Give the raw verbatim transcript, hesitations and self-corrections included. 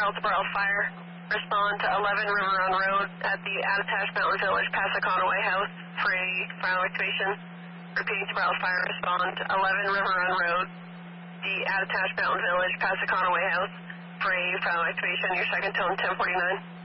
barrel to barrel fire. Respond to eleven River Run Road at the Attachment Mountain Village, Passaconaway House for a final activation. Repeating to barrel fire. Respond to eleven River Run Road, the Attachment Mountain Village, Passaconaway House for a final activation. Your second tone, ten forty-nine.